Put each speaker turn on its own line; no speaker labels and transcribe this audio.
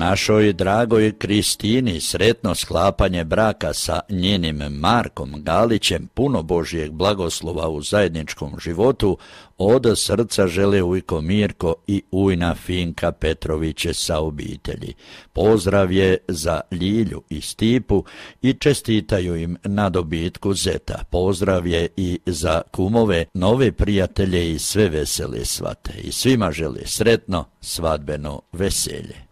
Našoj dragoj Kristini sretno sklapanje braka sa njenim Markom Galićem, puno Božijeg blagoslova u zajedničkom životu, od srca žele ujko Mirko i ujna Finka Petroviće sa obitelji. Pozdrav je za Ljilju i Stipu i čestitaju im na dobitku zeta. Pozdrav je i za kumove, nove prijatelje i sve vesele svate. I svima žele sretno svadbeno veselje.